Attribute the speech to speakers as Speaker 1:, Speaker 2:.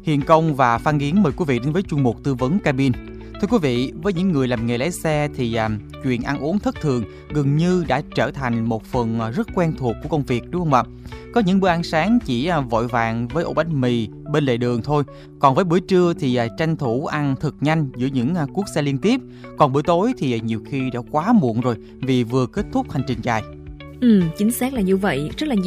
Speaker 1: Hiền Công và Phan Nghiến mời quý vị đến với chuyên mục tư vấn cabin. Thưa quý vị, với những người làm nghề lái xe thì chuyện ăn uống thất thường gần như đã trở thành một phần rất quen thuộc của công việc, đúng không ạ? Có những bữa ăn sáng chỉ vội vàng với ổ bánh mì bên lề đường thôi. Còn với bữa trưa thì tranh thủ ăn thật nhanh giữa những cuốc xe liên tiếp. Còn bữa tối thì nhiều khi đã quá muộn rồi vì vừa kết thúc hành trình dài.
Speaker 2: Chính xác là như vậy. Rất là